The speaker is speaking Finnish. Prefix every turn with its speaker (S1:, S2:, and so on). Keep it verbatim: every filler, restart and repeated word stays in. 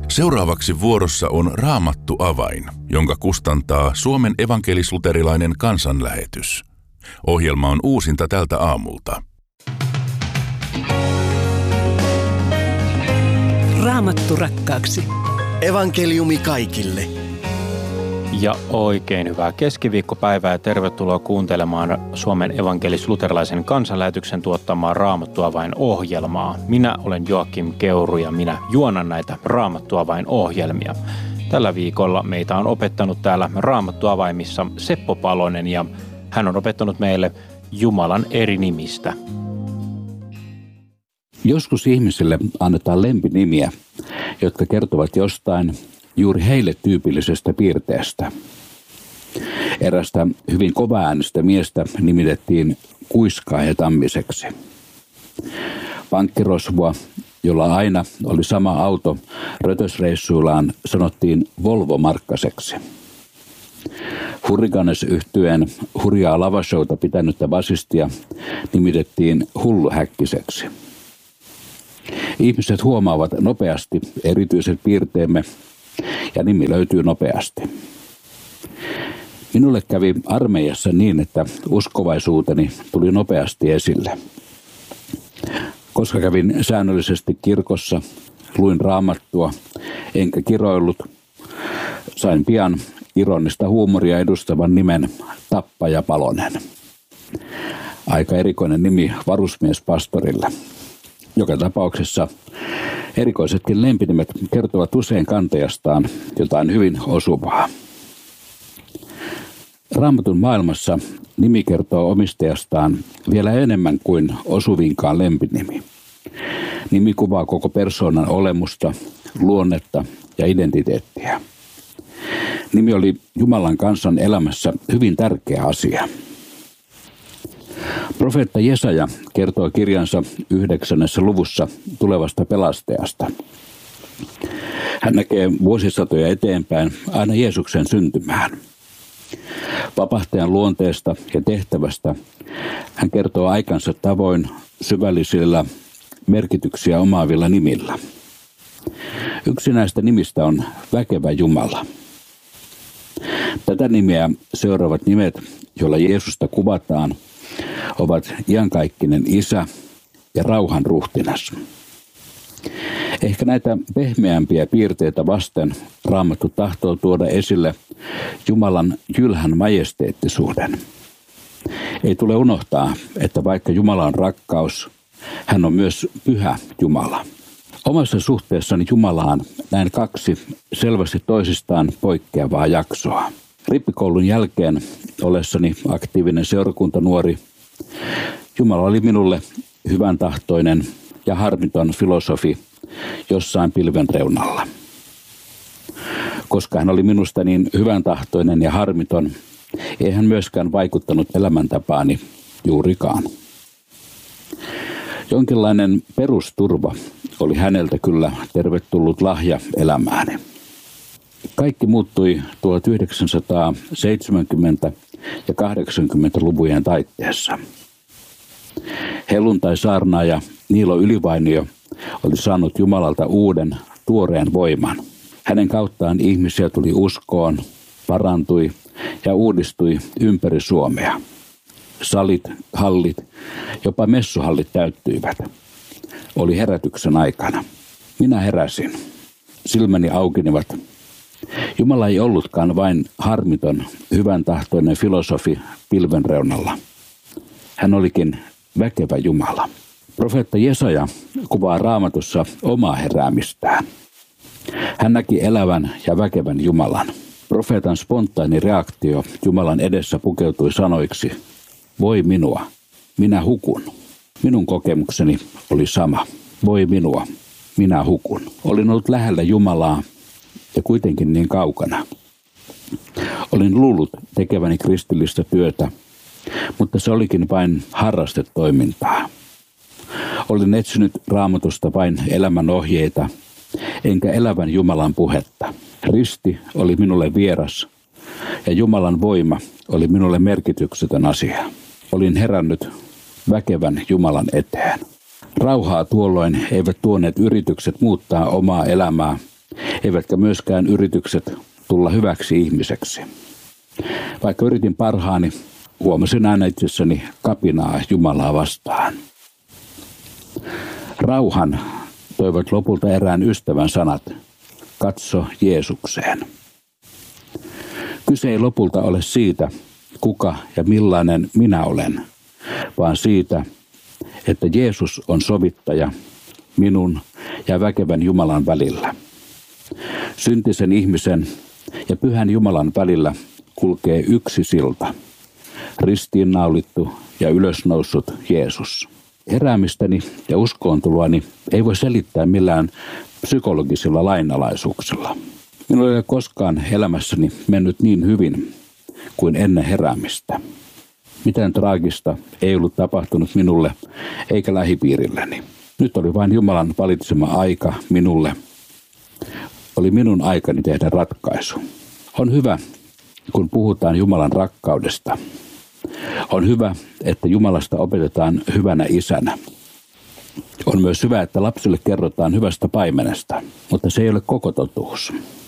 S1: Seuraavaksi vuorossa on Raamattu avain, jonka kustantaa Suomen evankelis-luterilainen kansanlähetys. Ohjelma on uusinta tältä aamulta.
S2: Raamattu rakkaaksi.
S3: Evankeliumi kaikille.
S4: Ja oikein hyvää keskiviikkopäivää ja tervetuloa kuuntelemaan Suomen evankelis-luterilaisen kansanlähetyksen tuottamaa Raamattu avain ohjelmaa. Minä olen Joakim Keuru ja minä juonan näitä Raamattu avain ohjelmia. Tällä viikolla meitä on opettanut täällä Raamattu avaimissa Seppo Palonen ja hän on opettanut meille Jumalan eri nimistä.
S5: Joskus ihmisille annetaan lempinimiä, jotka kertovat jostain juuri heille tyypillisestä piirteestä. Erästä hyvin kovaäänistä miestä nimitettiin Kuiskaaja Tammiseksi. Pankkirosvoa, jolla aina oli sama auto rötösreissuillaan, sanottiin Volvo Markkaseksi. Hurricanes-yhtyeen hurjaa lavashowta pitänyttä basistia nimitettiin Hullu Häkkiseksi. Ihmiset huomaavat nopeasti erityiset piirteemme ja nimi löytyy nopeasti. Minulle kävi armeijassa niin, että uskovaisuuteni tuli nopeasti esille. Koska kävin säännöllisesti kirkossa, luin Raamattua enkä kiroillut, sain pian ironista huumoria edustavan nimen Tappaja Palonen. Aika erikoinen nimi varusmiespastorille. Joka tapauksessa erikoisetkin lempinimet kertovat usein kantajastaan jotain hyvin osuvaa. Raamatun maailmassa nimi kertoo omistajastaan vielä enemmän kuin osuvinkaan lempinimi. Nimi kuvaa koko persoonan olemusta, luonnetta ja identiteettiä. Nimi oli Jumalan kansan elämässä hyvin tärkeä asia. Profeetta Jesaja kertoo kirjansa yhdeksännessä luvussa tulevasta pelastajasta. Hän näkee vuosisatoja eteenpäin aina Jeesuksen syntymään. Vapahtajan luonteesta ja tehtävästä hän kertoo aikansa tavoin syvällisillä merkityksiä omaavilla nimillä. Yksi näistä nimistä on Väkevä Jumala. Tätä nimeä seuraavat nimet, joilla Jeesusta kuvataan, ovat iankaikkinen Isä ja rauhan ruhtinas. Ehkä näitä pehmeämpiä piirteitä vasten Raamattu tahtoo tuoda esille Jumalan jylhän majesteettisuuden. Ei tule unohtaa, että vaikka Jumala on rakkaus, hän on myös pyhä Jumala. Omassa suhteessani Jumalaan näen kaksi selvästi toisistaan poikkeavaa jaksoa. Rippikoulun jälkeen ollessani aktiivinen seurakuntanuori, Jumala oli minulle hyvän tahtoinen ja harmiton filosofi jossain pilven reunalla. Koska hän oli minusta niin hyvän tahtoinen ja harmiton, ei hän myöskään vaikuttanut elämäntapaani juurikaan. Jonkinlainen perusturva oli häneltä kyllä tervetullut lahja elämääni. Kaikki muuttui tuhatyhdeksänsataaseitsemänkymmentä- ja kahdeksankymmentälukujen taitteessa. Helluntai-saarnaaja Niilo Ylivainio oli saanut Jumalalta uuden, tuoreen voiman. Hänen kauttaan ihmisiä tuli uskoon, parantui ja uudistui ympäri Suomea. Salit, hallit, jopa messuhallit täyttyivät. Oli herätyksen aikana. Minä heräsin. Silmäni aukenivat. Jumala ei ollutkaan vain harmiton, hyvän tahtoinen filosofi pilven reunalla. Hän olikin väkevä Jumala. Profeetta Jesaja kuvaa Raamatussa omaa heräämistään. Hän näki elävän ja väkevän Jumalan. Profeetan spontaani reaktio Jumalan edessä pukeutui sanoiksi, voi minua, minä hukun. Minun kokemukseni oli sama, voi minua, minä hukun. Olin ollut lähellä Jumalaa ja kuitenkin niin kaukana. Olin luullut tekeväni kristillistä työtä, mutta se olikin vain harrastetoimintaa. Olin etsinyt Raamatusta vain elämän ohjeita, enkä elävän Jumalan puhetta. Risti oli minulle vieras, ja Jumalan voima oli minulle merkityksetön asia. Olin herännyt väkevän Jumalan eteen. Rauhaa tuolloin eivät tuoneet yritykset muuttaa omaa elämää eivätkä myöskään yritykset tulla hyväksi ihmiseksi. Vaikka yritin parhaani, huomasin aina itsessäni kapinaa Jumalaa vastaan. Rauhan toivat lopulta erään ystävän sanat, katso Jeesukseen. Kyse ei lopulta ole siitä, kuka ja millainen minä olen, vaan siitä, että Jeesus on sovittaja minun ja väkevän Jumalan välillä. Syntisen ihmisen ja pyhän Jumalan välillä kulkee yksi silta, ristiinnaulittu ja ylösnoussut Jeesus. Heräämistäni ja uskoontuloani ei voi selittää millään psykologisilla lainalaisuuksilla. Minulla ei ole koskaan elämässäni mennyt niin hyvin kuin ennen heräämistä. Mitään traagista ei ollut tapahtunut minulle eikä lähipiirilleni. Nyt oli vain Jumalan valitsema aika minulle. Oli minun aikani tehdä ratkaisu. On hyvä, kun puhutaan Jumalan rakkaudesta. On hyvä, että Jumalasta opetetaan hyvänä isänä. On myös hyvä, että lapsille kerrotaan hyvästä paimenesta, mutta se ei ole koko totuus.